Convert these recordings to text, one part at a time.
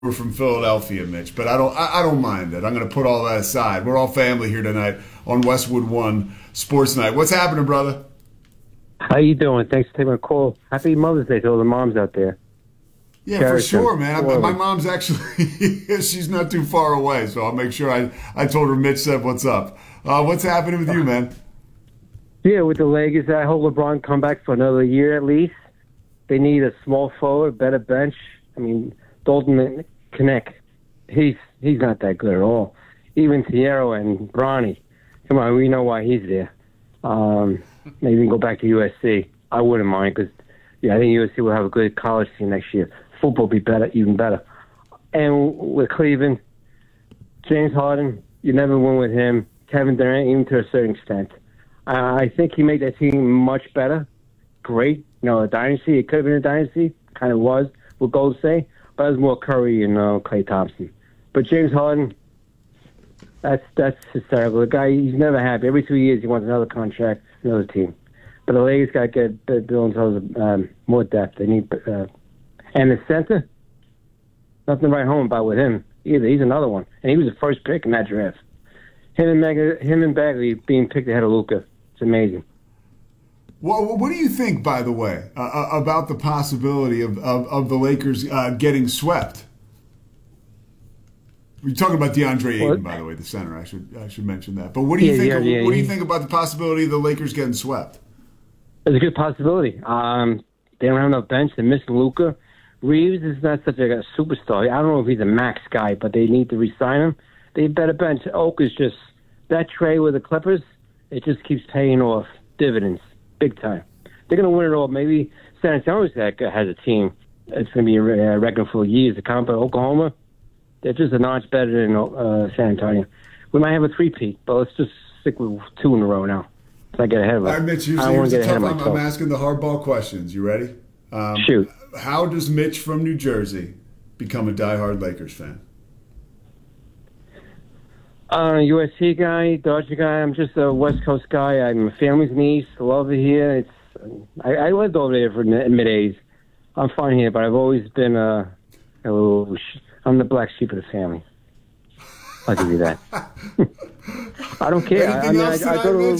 We're from Philadelphia, Mitch, but I don't mind it. I'm going to put all that aside. We're all family here tonight on Westwood One Sports Night. What's happening, brother? How you doing? Thanks for taking my call. Happy Mother's Day to all the moms out there. Yeah, for sure, man. My mom's actually, she's not too far away, so I'll make sure I told her Mitch said what's up. What's happening with you, man? Yeah, with the Lakers, I hope LeBron come back for another year at least. They need a small forward, better bench. I mean, Dalton Connect, he's not that good at all. Even Thiero and Bronny, come on, we know why he's there. Maybe we can go back to USC. I wouldn't mind because, I think USC will have a good college team next year. Football will be better, even better. And with Cleveland, James Harden, you never win with him. Kevin Durant, even to a certain extent. I think he made that team much better. Great. A dynasty. It could have been a dynasty. Kind of was, with Golden State. But it was more Curry and Klay Thompson. But James Harden, that's hysterical. The guy, he's never happy. Every 2 years he wants another contract, another team. But the Lakers got to build themselves more depth. They need, and the center, nothing to write home about with him either. He's another one, and he was the first pick in that draft. Him and Bagley being picked ahead of Luka. It's amazing. Well, what do you think, by the way, about the possibility of the Lakers getting swept? We're talking about DeAndre Ayton, by the way, the center. I should mention that. But what do you think? What do you think about the possibility of the Lakers getting swept? It's a good possibility. They don't have enough bench. They're missing Luka. Reeves is not such a superstar. I don't know if he's a max guy, but they need to re-sign him. They better bench. Oak is just that trade with the Clippers. It just keeps paying off dividends big time. They're going to win it all. Maybe San Antonio has a team. It's going to be a record for years to come. But Oklahoma, they're just a notch better than San Antonio. We might have a three-peat, but let's just stick with two in a row now. So I get ahead of it. All right, Mitch, here's the tough. I'm asking the hardball questions. You ready? Shoot. How does Mitch from New Jersey become a diehard Lakers fan? USC guy, Dodger guy. I'm just a West Coast guy. I'm a family's niece. I love it here. I lived over there for mid-80s. I'm fine here, but I've always been a little. I'm the black sheep of the family. I'll give you that. I don't care. I go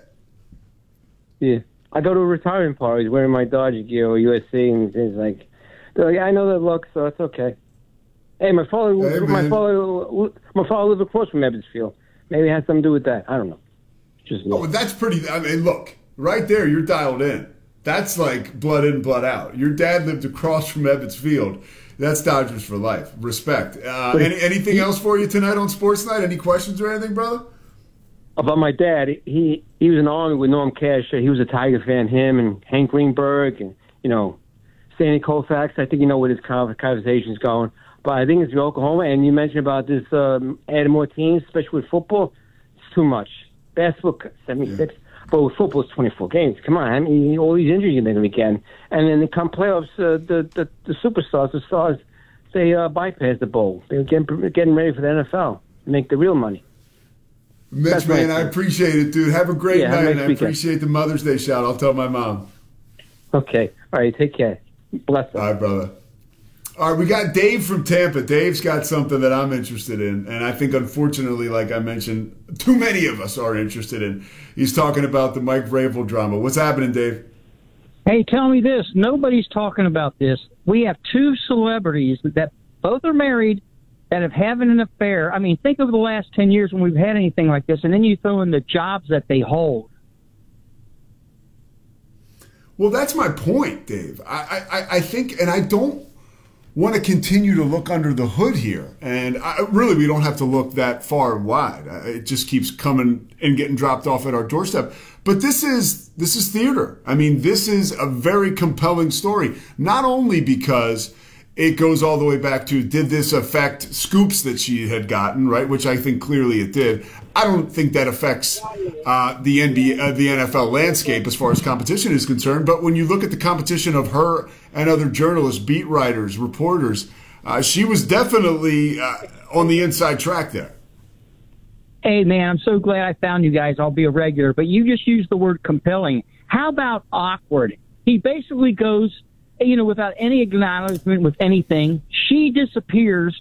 to retirement parties wearing my Dodger gear or USC, and it's like, I know that look, so it's okay. Hey, my father lived across from Ebbsfield. Maybe it had something to do with that. I don't know. That's pretty. I mean, look, right there, you're dialed in. That's like blood in, blood out. Your dad lived across from Ebbets Field. That's Dodgers for life. Respect. Anything else for you tonight on Sports Night? Any questions or anything, brother? About my dad, he was in the Army with Norm Cash. He was a Tiger fan. Him and Hank Greenberg and Sandy Koufax. I think where this conversation's going. But I think it's Oklahoma. And you mentioned about this adding more teams, especially with football. It's too much. Basketball 76, but with football it's 24 games. Come on, I mean all these injuries you're going to be getting, and then come playoffs, the superstars, the stars, they bypass the bowl. They're getting ready for the NFL, make the real money. Mitch, man, I appreciate it, dude. Have a great night, and I appreciate the Mother's Day shout. I'll tell my mom. Okay. All right, take care. Bless you. All right, brother. All right, we got Dave from Tampa. Dave's got something that I'm interested in, and I think, unfortunately, like I mentioned, too many of us are interested in. He's talking about the Mike Vrabel drama. What's happening, Dave? Hey, tell me this. Nobody's talking about this. We have two celebrities that both are married that have having an affair. I mean, think of the last 10 years when we've had anything like this, and then you throw in the jobs that they hold. Well, that's my point, Dave. I think, and I don't want to continue to look under the hood here. And really, we don't have to look that far and wide. It just keeps coming and getting dropped off at our doorstep. But this is theater. I mean, this is a very compelling story, not only because it goes all the way back to, did this affect scoops that she had gotten, right? Which I think clearly it did. I don't think that affects the NFL landscape as far as competition is concerned. But when you look at the competition of her and other journalists, beat writers, reporters, she was definitely on the inside track there. Hey, man, I'm so glad I found you guys. I'll be a regular. But you just used the word compelling. How about awkward? He basically goes without any acknowledgement with anything. She disappears